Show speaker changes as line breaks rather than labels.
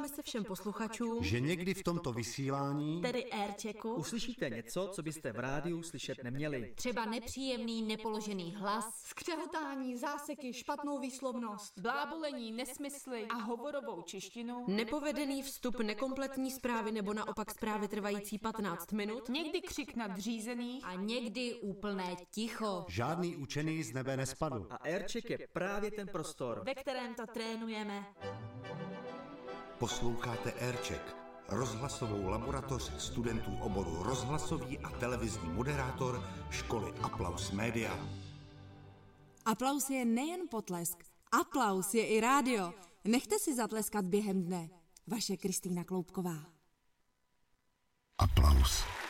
Omlouváme se všem posluchačům,
že někdy v tomto vysílání,
tedy airchecku,
uslyšíte něco, co byste v rádiu slyšet neměli.
třeba nepříjemný, nepoložený hlas,
skřehotání, záseky, špatnou výslovnost,
blábolení, nesmysly a hovorovou češtinu,
nepovedený vstup, nekompletní zprávy nebo naopak zprávy trvající 15 minut,
někdy křik nadřízených
a někdy úplné ticho,
žádný učený z nebe nespadl.
A aircheck je právě ten prostor,
ve kterém to trénujeme.
Posloucháte aircheck, rozhlasovou laboratoř studentů oboru rozhlasový a televizní moderátor školy Applaus Media.
Aplaus je nejen potlesk, aplaus je i rádio. Nechte si zatleskat během dne. Vaše Kristýna Kloubková.
Applaus.